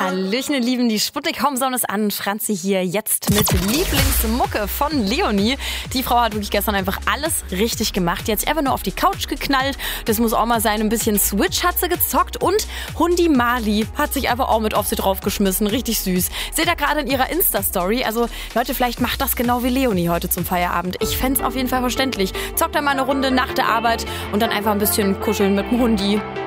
Hallöchen, ihr Lieben, die Sputnik Home Zone ist an. Franzi hier jetzt mit Lieblingsmucke von Leonie. Die Frau hat wirklich gestern einfach alles richtig gemacht. Jetzt einfach nur auf die Couch geknallt. Das muss auch mal sein. Ein bisschen Switch hat sie gezockt und Hundi Mali hat sich einfach auch mit auf sie draufgeschmissen. Richtig süß. Seht ihr gerade in ihrer Insta-Story. Also Leute, vielleicht macht das genau wie Leonie heute zum Feierabend. Ich fänd's auf jeden Fall verständlich. Zockt da mal eine Runde nach der Arbeit und dann einfach ein bisschen kuscheln mit dem Hundi.